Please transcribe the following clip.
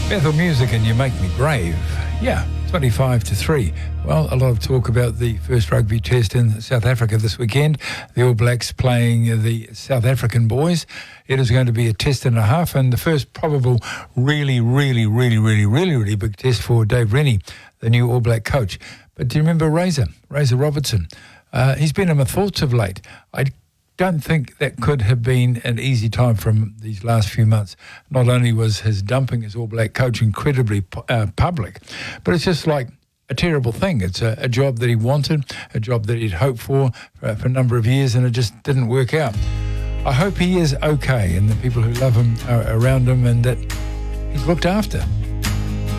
Bethel Music and You Make Me Brave. Yeah, 25-3. Well, a lot of talk about the first rugby test in South Africa this weekend. The All Blacks playing the South African boys. It is going to be a test and a half, and the first probable really big test for Dave Rennie, the new All Black coach. But do you remember Razor Robertson? He's been in my thoughts of late. I don't think that could have been an easy time for him these last few months. Not only was his dumping as All Black coach incredibly public, but it's just like a terrible thing. It's a job that he wanted, a job that he'd hoped for a number of years, and it just didn't work out. I hope he is okay and the people who love him are around him and that he's looked after.